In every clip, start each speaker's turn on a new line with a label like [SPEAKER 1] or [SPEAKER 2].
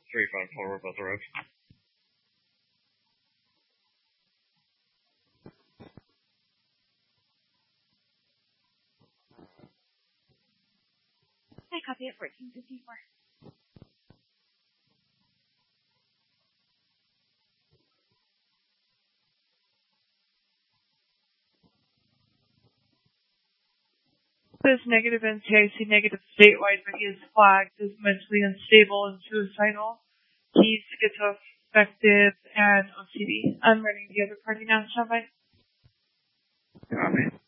[SPEAKER 1] 35 about the road.
[SPEAKER 2] I copy at 1454.
[SPEAKER 3] Says negative NCIC, negative statewide, but he is flagged as mentally unstable and suicidal. He's schizoaffective and OCD. I'm running the other party now, standby.
[SPEAKER 1] Copy.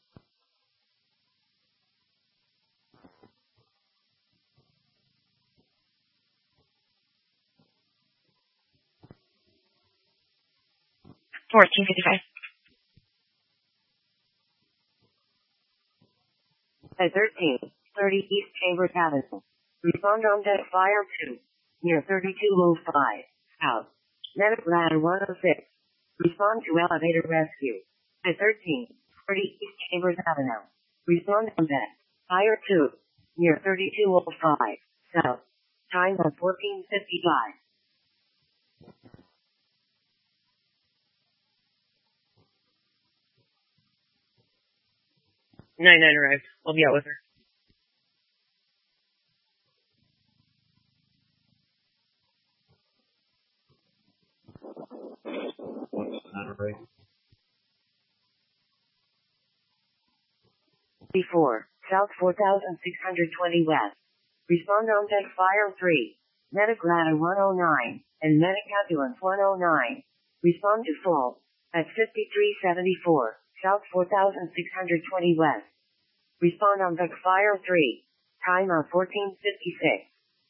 [SPEAKER 4] At 1330 East Chambers Avenue. Respond on deck fire 2. Near 32 move 5. South. Medic ladder 106. Respond to elevator rescue. At 1330 East Chambers Avenue. Respond on deck fire 2. Near 32 move 5. South. Time on 1455.
[SPEAKER 5] Nine arrived. I'll be out with her.
[SPEAKER 1] Right.
[SPEAKER 4] Before, South 4620 West. Respond on deck fire 3. Medic ladder 109, and medic ambulance 109. Respond to fault. At 5374, South 4620 West. Respond on deck fire 3. Time on 1456.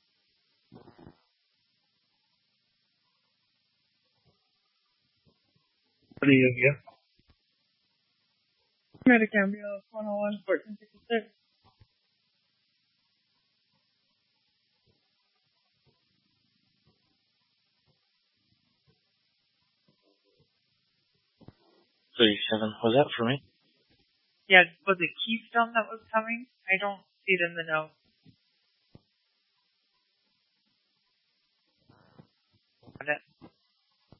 [SPEAKER 1] What do you get?
[SPEAKER 3] Medic ambulance 101, 1456.
[SPEAKER 1] Was that for me?
[SPEAKER 3] Yeah, was it Keystone that was coming? I don't see it in the note. Got it.